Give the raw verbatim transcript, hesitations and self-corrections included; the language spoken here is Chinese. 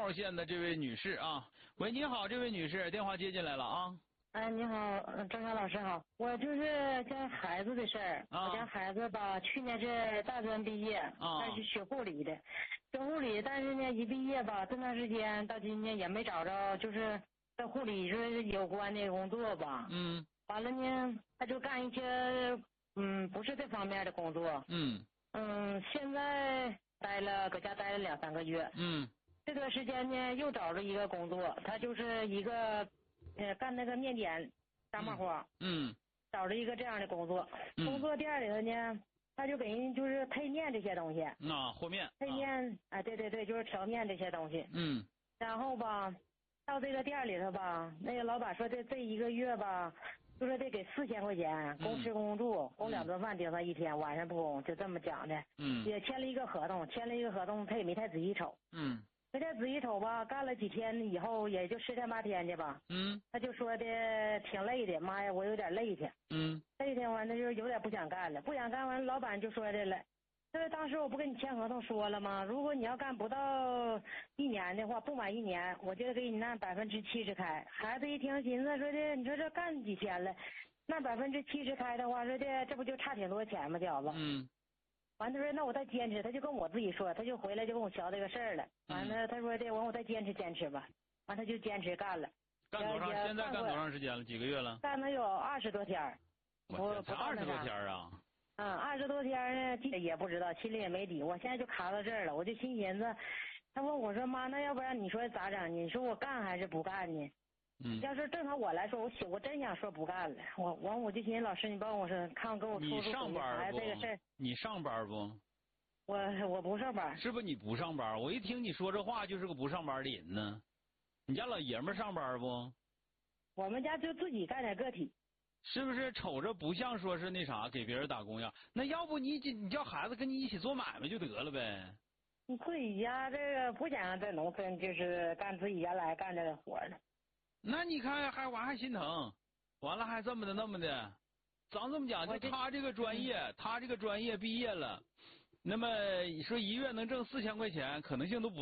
号线的这位女士啊，喂，你好，这位女士，电话接进来了啊。 哎，你好，张霞老师好，我就是家孩子的事儿。啊、我家孩子吧，去年是大专毕业，他、啊、是学护理的，学护理，但是呢，一毕业吧，这段时间到今年也没找着，就是跟护理是有关的工作吧。 嗯。 完了呢，他就干一些嗯不是这方面的工作。 嗯。 嗯，现在待了搁家待了两三个月。 嗯。 这段时间呢，又找着一个工作，他就是一个。呃，干那个面点炸麻花， 嗯， 找着一个这样的工作， 嗯、 工作店里头呢，他就给人就是配面这些东西， 啊，和面， 配面，啊，对对对，就是调面这些东西， 嗯， 然后吧，到这个店里头吧，那个老板说这这一个月吧，就说得给四千块钱，供吃供住，供两顿饭顶上一天，晚上不供，就这么讲的， 嗯， 也签了一个合同，签了一个合同，他也没太仔细瞅， 嗯。 没太仔细瞅吧，干了几天以后，也就十天八天去吧。 嗯。 他就说的挺累的，妈呀，我有点累挺。 嗯。 累挺完，他就有点不想干了，不想干完，老板就说的了。这当时我不跟你签合同说了吗？如果你要干不到一年的话，不满一年，我就给你按百分之七十开。孩子一听，寻思说的，你说这干几天了，那百分之七十开的话，说的这不就差挺多钱吗，屌子？ 嗯。 完，他说那我再坚持，他就跟我自己说，他就回来就跟我瞧这个事儿了。完了，他说的完我再坚持坚持吧。完，他就坚持干了。 干多长？现在干多长时间了？几个月了？ 干了有二十多天。 我才二十多天啊！ 嗯，二十多天呢，也不知道，心里也没底。我现在就卡到这儿了，我就心寻思，他问我说妈，那要不然你说咋整？你说我干还是不干呢？ 嗯， 要是正常我来说，我我真想说不干了。我完我就寻思，老师你帮我说，看看给我出出主意，孩子这个事儿。 你上班不？ 我我不上班。 是不是你不上班？我一听你说这话，就是个不上班的人呢。你家老爷们上班不？ 我们家就自己干点个体。 是不是瞅着不像说是那啥给别人打工样？那要不你你叫孩子跟你一起做买卖就得了呗。 你自己家这个不想在农村就是干自己原来干这个活了。 那你看还完还心疼，完了还这么的那么的，咱这么讲，就他这个专业，嗯、他这个专业毕业了，那么你说一月能挣四千块钱，可能性都不。